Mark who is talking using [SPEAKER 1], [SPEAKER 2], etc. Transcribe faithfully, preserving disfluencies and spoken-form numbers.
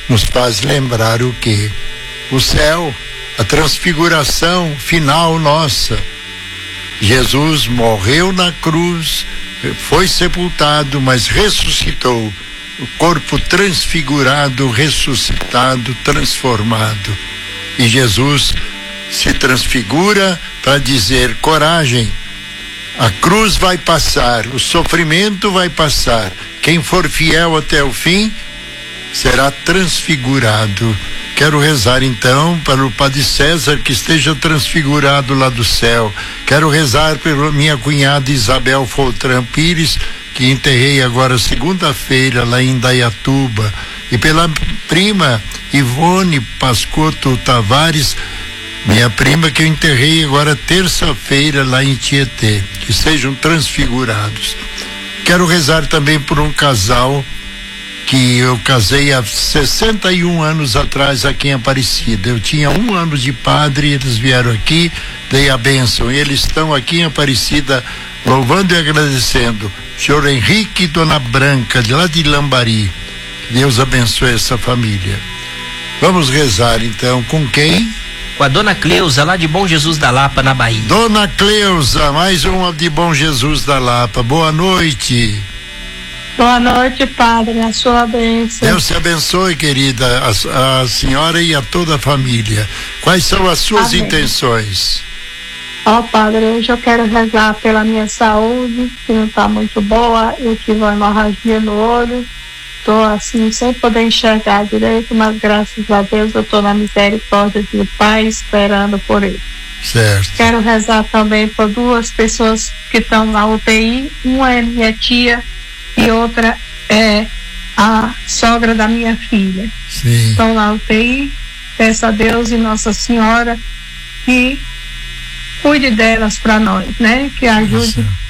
[SPEAKER 1] nos faz lembrar o quê? O céu, a transfiguração final nossa. Jesus morreu na cruz, foi sepultado, mas ressuscitou. O corpo transfigurado, ressuscitado, transformado. E Jesus se transfigura para dizer: coragem, a cruz vai passar, o sofrimento vai passar. Quem for fiel até o fim será transfigurado. Quero rezar então para o Padre César, que esteja transfigurado lá do céu. Quero rezar pela minha cunhada Isabel Foltran Pires, que enterrei agora segunda-feira lá em Indaiatuba, e pela prima Ivone Pascotto Tavares, minha prima, que eu enterrei agora terça-feira lá em Tietê, que sejam transfigurados. Quero rezar também por um casal que eu casei há sessenta e um anos atrás aqui em Aparecida. Eu tinha um ano de padre, eles vieram aqui, dei a bênção, e eles estão aqui em Aparecida louvando e agradecendo. Senhor Henrique e Dona Branca, de lá de Lambari. Que Deus abençoe essa família. Vamos rezar então com quem?
[SPEAKER 2] Com a Dona Cleusa, lá de Bom Jesus da Lapa, na Bahia.
[SPEAKER 1] Dona Cleusa, mais uma de Bom Jesus da Lapa. Boa noite.
[SPEAKER 3] Boa noite, padre, a sua bênção.
[SPEAKER 1] Deus te abençoe, querida, a, a senhora e a toda a família. Quais são as suas Amém. intenções?
[SPEAKER 3] Ó, oh, padre, hoje eu quero rezar pela minha saúde, que não está muito boa. Eu tive uma hemorragia no olho, estou assim, sem poder enxergar direito, mas graças a Deus eu estou na misericórdia do Pai, esperando por ele.
[SPEAKER 1] Certo.
[SPEAKER 3] Quero rezar também por duas pessoas que estão na U T I, uma é minha tia e outra é a sogra da minha filha.
[SPEAKER 1] Sim.
[SPEAKER 3] Estão na U T I, peço a Deus e Nossa Senhora que cuide delas para nós, né? Que ajude. Nossa.